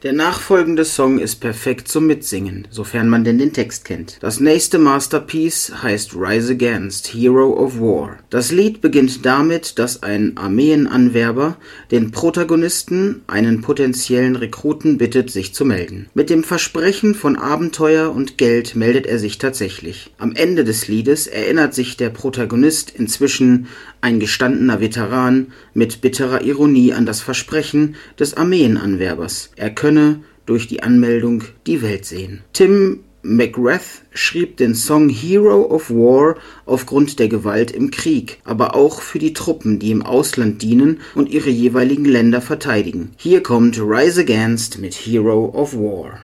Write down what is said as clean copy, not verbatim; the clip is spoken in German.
Der nachfolgende Song ist perfekt zum Mitsingen, sofern man denn den Text kennt. Das nächste Masterpiece heißt Rise Against, Hero of War. Das Lied beginnt damit, dass ein Armeenanwerber den Protagonisten, einen potenziellen Rekruten, bittet, sich zu melden. Mit dem Versprechen von Abenteuer und Geld meldet er sich tatsächlich. Am Ende des Liedes erinnert sich der Protagonist, inzwischen ein gestandener Veteran, mit bitterer Ironie an das Versprechen des Armeenanwerbers. Er könne durch die Anmeldung die Welt sehen. Tim McGrath schrieb den Song Hero of War aufgrund der Gewalt im Krieg, aber auch für die Truppen, die im Ausland dienen und ihre jeweiligen Länder verteidigen. Hier kommt Rise Against mit Hero of War.